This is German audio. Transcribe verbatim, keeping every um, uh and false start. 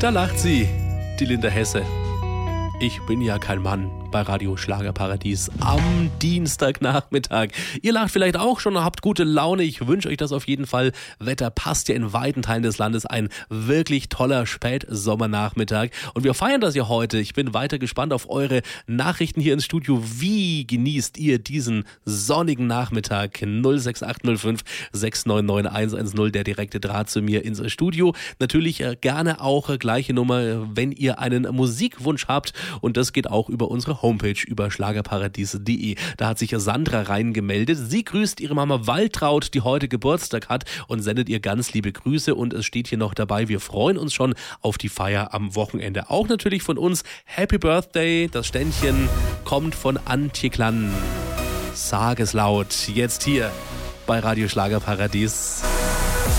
Da lacht sie, die Linda Hesse. Ich bin ja kein Mann bei Radio Schlagerparadies am Dienstagnachmittag. Ihr lacht vielleicht auch schon und habt gute Laune. Ich wünsche euch das auf jeden Fall. Wetter passt ja in weiten Teilen des Landes. Ein wirklich toller Spätsommernachmittag. Und wir feiern das ja heute. Ich bin weiter gespannt auf eure Nachrichten hier ins Studio. Wie genießt ihr diesen sonnigen Nachmittag? null sechs acht null fünf sechs neun neun eins eins null, der direkte Draht zu mir ins Studio. Natürlich äh, gerne auch äh, gleiche Nummer, wenn ihr einen Musikwunsch habt. Und das geht auch über unsere Homepage, über schlagerparadies punkt de. Da hat sich Sandra reingemeldet. Sie grüßt ihre Mama Waltraud, die heute Geburtstag hat, und sendet ihr ganz liebe Grüße. Und es steht hier noch dabei, wir freuen uns schon auf die Feier am Wochenende. Auch natürlich von uns Happy Birthday. Das Ständchen kommt von Antje Klann. Sag es laut, jetzt hier bei Radio Schlagerparadies.